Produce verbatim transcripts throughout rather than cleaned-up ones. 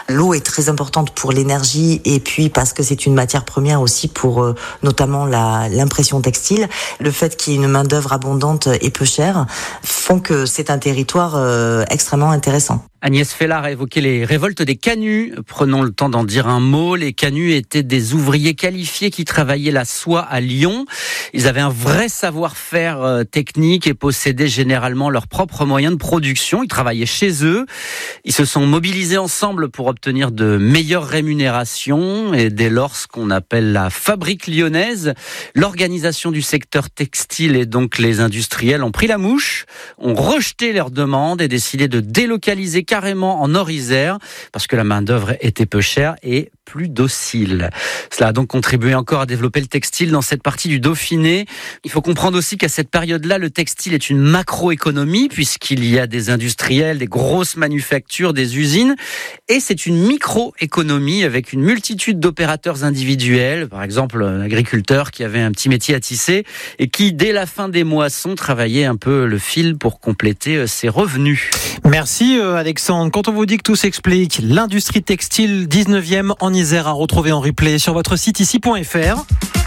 L'eau est très importante pour l'énergie et puis parce que c'est une matière première aussi pour euh, notamment la, l'impression textile. Le fait qu'il y ait une main d'œuvre abondante et peu chère font que c'est un territoire euh, extrêmement intéressant. Agnès Fellard a évoqué les révoltes des canuts. Prenons le temps d'en dire un mot. Les canuts étaient des ouvriers qualifiés qui travaillaient la soie à Lyon. Ils avaient un vrai savoir-faire technique et possédaient généralement leurs propres moyens de production. Ils travaillaient chez eux. Ils se sont mobilisés ensemble pour obtenir de meilleures rémunérations et dès lors ce qu'on appelle la fabrique lyonnaise. L'organisation du secteur textile et donc les industriels ont pris la mouche, ont rejeté leurs demandes et décidé de délocaliser carrément en Nord-Isère parce que la main-d'œuvre était peu chère et plus docile. Cela a donc contribué encore à développer le textile dans cette partie du Dauphiné. Il faut comprendre aussi qu'à cette période-là, le textile est une macroéconomie puisqu'il y a des industriels, des grosses manufactures, des usines et c'est une microéconomie avec une multitude d'opérateurs individuels, par exemple un agriculteur qui avait un petit métier à tisser et qui, dès la fin des moissons, travaillait un peu le fil pour compléter ses revenus. Merci Alexandre. Quand on vous dit que tout s'explique, l'industrie textile dix-neuvième en Isère à retrouver en replay sur votre site ici point f r.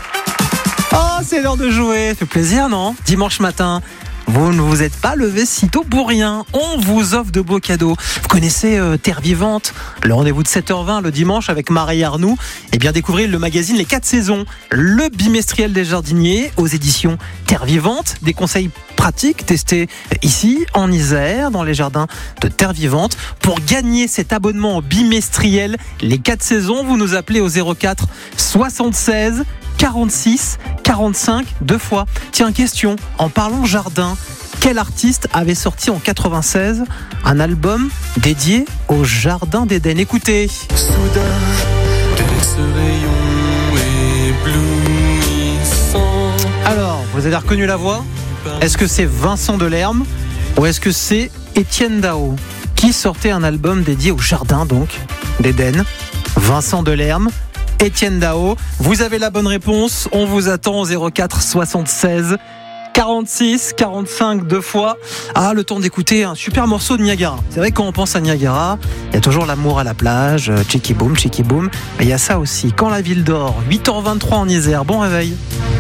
Oh, c'est l'heure de jouer. Ça fait plaisir, non ? Dimanche matin. Vous ne vous êtes pas levé si tôt pour rien. On vous offre de beaux cadeaux. Vous connaissez euh, Terre Vivante, le rendez-vous de sept heures vingt le dimanche avec Marie Arnoux. Et bien découvrir le magazine Les quatre saisons, le bimestriel des jardiniers aux éditions Terre Vivante. Des conseils pratiques testés ici en Isère, dans les jardins de Terre Vivante. Pour gagner cet abonnement au bimestriel Les quatre saisons, vous nous appelez au zéro quatre soixante-seize quarante-six quarante-cinq deux fois. Tiens, question, en parlant jardin, quel artiste avait sorti en quatre-vingt-seize un album dédié au jardin d'Éden ? Écoutez. Soudain, de ce rayon éblouissant. Alors, vous avez reconnu la voix ? Est-ce que c'est Vincent Delerme ou est-ce que c'est Étienne Dao qui sortait un album dédié au jardin donc d'Éden ? Vincent Delerme, Étienne Dao, vous avez la bonne réponse. On vous attend au zéro quatre soixante-seize quarante-six quarante-cinq deux fois. Ah, le temps d'écouter un super morceau de Niagara. C'est vrai que quand on pense à Niagara, il y a toujours l'amour à la plage, Chicky Boom, Chicky Boom. Mais il y a ça aussi. Quand la ville dort, huit heures vingt-trois en Isère. Bon réveil.